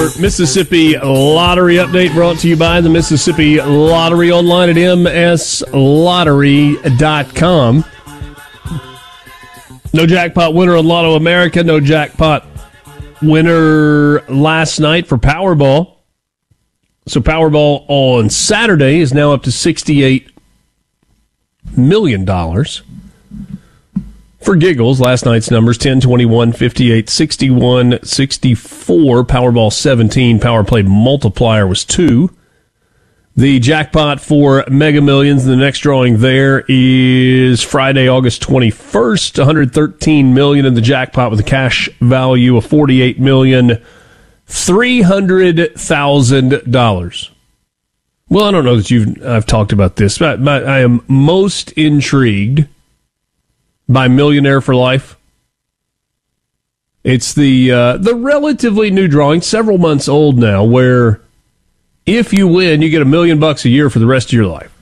your Mississippi Lottery update brought to you by the Mississippi Lottery online at mslottery.com. No jackpot winner on Lotto America. No jackpot winner last night for Powerball. So Powerball on Saturday is now up to $68 million. For giggles, last night's numbers, 10, 21, 58, 61, 64. Powerball 17. Power play multiplier was 2. The jackpot for Mega Millions, the next drawing there is Friday, August 21st, $113 million in the jackpot with a cash value of $48,300,000. Well, I don't know that I've talked about this, but I am most intrigued by Millionaire for Life. It's the relatively new drawing, several months old now, where if you win, you get $1 million a year for the rest of your life.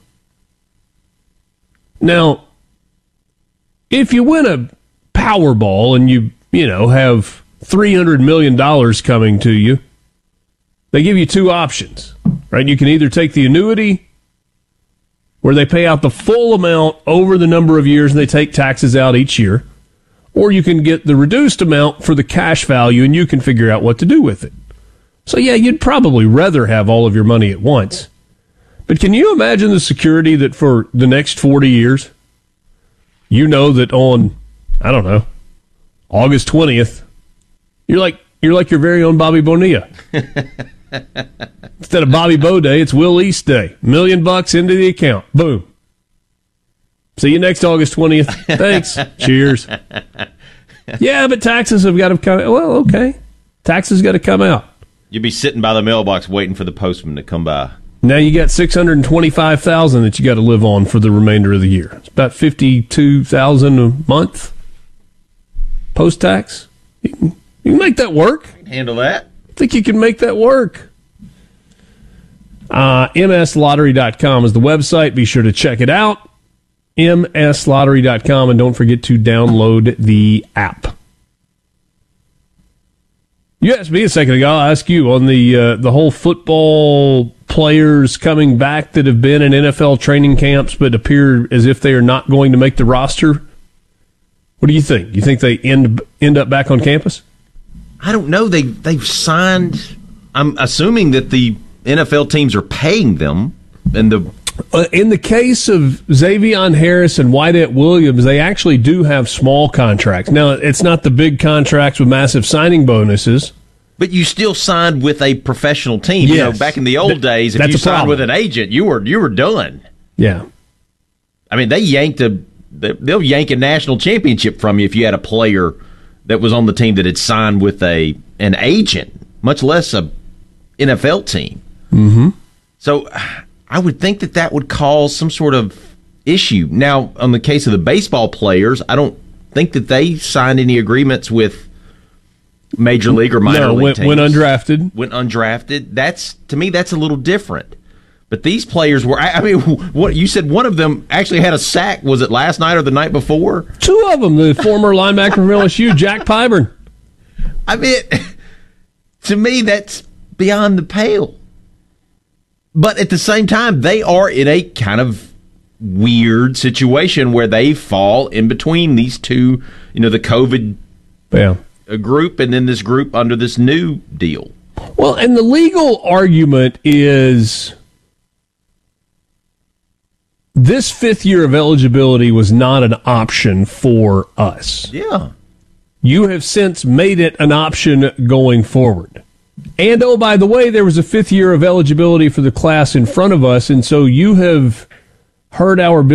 Now, if you win a Powerball and you have $300 million coming to you, they give you two options, right? You can either take the annuity, where they pay out the full amount over the number of years and they take taxes out each year, or you can get the reduced amount for the cash value and you can figure out what to do with it. So yeah, you'd probably rather have all of your money at once. But can you imagine the security that for the next 40 years, you know that on, I don't know, August 20th, you're like your very own Bobby Bonilla. Instead of Bobby Bo Day, it's Will East Day. $1 million into the account. Boom. See you next August 20th. Thanks. Cheers. Yeah, but taxes have got to come. Well, okay. Taxes got to come out. You'd be sitting by the mailbox waiting for the postman to come by. Now you got $625,000 that you got to live on for the remainder of the year. It's about $52,000 a month post-tax. You can make that work. Handle that. I think you can make that work. MSLottery.com is the website. Be sure to check it out. MSLottery.com, and don't forget to download the app. You asked me a second ago. I'll ask you on the whole football players coming back that have been in NFL training camps but appear as if they are not going to make the roster. What do you think? You think they end up back on campus? I don't know. They've signed. I'm assuming that the NFL teams are paying them, and in the case of Xavier Harris and Wyatt Williams, they actually do have small contracts. Now, it's not the big contracts with massive signing bonuses, but you still signed with a professional team. Yes. You know, back in the old days, if you signed with an agent, you were done. Yeah, I mean, they'll yank a national championship from you if you had a player that was on the team that had signed with an agent, much less a NFL team. Mm-hmm. So I would think that would cause some sort of issue. Now, on the case of the baseball players, I don't think that they signed any agreements with major league or minor league teams. Went undrafted. Went undrafted. To me, that's a little different. But these players were, I mean, what you said, one of them actually had a sack. Was it last night or the night before? Two of them, the former linebacker from LSU, Jack Pyburn. I mean, to me, that's beyond the pale. But at the same time, they are in a kind of weird situation where they fall in between these two, the COVID group and then this group under this new deal. Well, and the legal argument is this fifth year of eligibility was not an option for us. Yeah. You have since made it an option going forward. And, oh, by the way, there was a fifth year of eligibility for the class in front of us, and so you have hurt our